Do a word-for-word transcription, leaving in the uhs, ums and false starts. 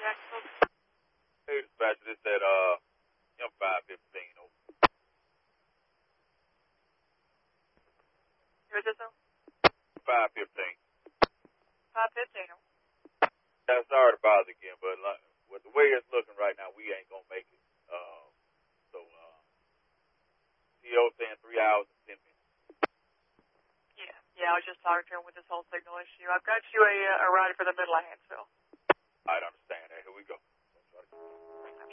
Jacksonville. Hey, dispatcher, this at, uh, M five fifteen. Over. Who is this, though? five fifteen. five fifteen. Yeah, sorry to bother again, but like, with the way it's looking right now, we ain't gonna make it. Uh, so, uh, T O saying three hours and ten minutes. Yeah, yeah, I was just talking to him with this whole signal issue. I've got you a, uh, a ride for the middle of Hansville. I understand that. Here we go.